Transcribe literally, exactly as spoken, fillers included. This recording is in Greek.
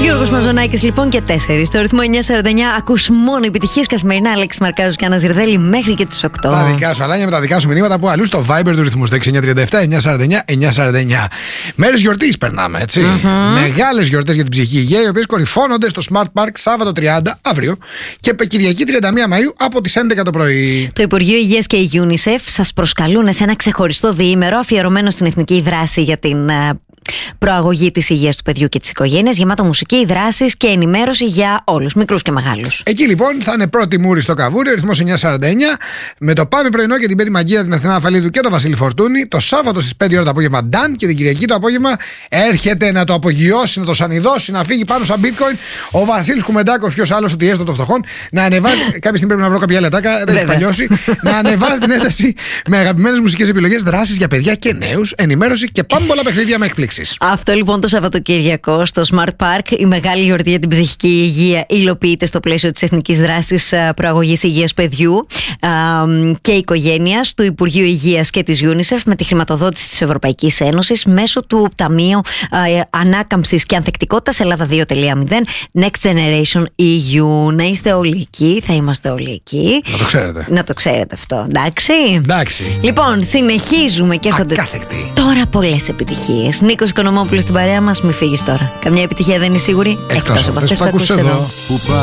Γιώργος Μαζονάκης λοιπόν και τέσσερις. Στο ρυθμό εννιά σαράντα εννιά ακούς μόνο επιτυχίες καθημερινά. Αλέξη Μαρκάζος και Άννα Ζηρδέλη μέχρι και τις οκτώ. Τα δικά σου, Αλάνια, με τα δικά σου μηνύματα από αλλού στο Viber του ρυθμού στο έξι εννιά τριάντα επτά εννιά σαράντα εννιά εννιά σαράντα εννιά. Μέρες γιορτής περνάμε, έτσι. Mm-hmm. Μεγάλες γιορτές για την ψυχική υγεία, οι οποίες κορυφώνονται στο Smart Park Σάββατο τριάντα αύριο και Κυριακή τριάντα μία Μαΐου από τις έντεκα το πρωί. Το Υπουργείο Υγείας και η UNICEF σας προσκαλούν σε ένα ξεχωριστό διήμερο αφιερωμένο στην εθνική δράση για την προαγωγή της υγείας του παιδιού και της οικογένειας, γεμάτο μουσική, δράσεις και ενημέρωση για όλους, μικρούς και μεγάλους. Εκεί λοιπόν θα είναι πρώτη μούρη στο Καβούρι, ο ρυθμός εννιά σαράντα εννιά, με το Πάμε πρωινό και την Πέτη Μαγκία, την Αθηνά Αφαλίδου και τον Βασίλη Φορτούνη. Το Σάββατο στις πέντε ώρα το απόγευμα Νταν και την Κυριακή το απόγευμα έρχεται να το απογειώσει, να το σανιδώσει, να φύγει πάνω σαν bitcoin ο Βασίλης Κουμεντάκος, ποιος άλλος ότι έστω των φτωχών, να ανεβάζει. Κάποια στιγμή πρέπει να βρω κάποια λετάκα, δεν έχει παλιώσει. Να ανεβάζει την ένταση με αγαπημένες μουσικές επιλογές, δράσεις για παιδιά και νέους, ενημέρωση και πάμε πολλά παιχνίδια με εκπλήξεις. Αυτό λοιπόν το Σαββατοκύριακο στο Smart Park, η μεγάλη γιορτή για την ψυχική υγεία υλοποιείται στο πλαίσιο της Εθνικής Δράσης Προαγωγής Υγείας Παιδιού και Οικογένειας του Υπουργείου Υγείας και της UNICEF με τη χρηματοδότηση της Ευρωπαϊκής Ένωσης μέσω του Ταμείου Ανάκαμψης και Ανθεκτικότητας Ελλάδα δύο τελεία μηδέν Next Generation ι γιου. Να είστε όλοι εκεί, θα είμαστε όλοι εκεί. Να το ξέρετε. Να το ξέρετε αυτό, εντάξει. Εντάξει. Λοιπόν, συνεχίζουμε και έρχονται Ακάθεκτη. τώρα πολλές επιτυχίες. Νίκος Οικονομόπουλος στην παρέα μας, μη φύγεις τώρα. Καμιά επιτυχία δεν είναι σίγουρη Εκτός από αυτές που ακούς εδώ.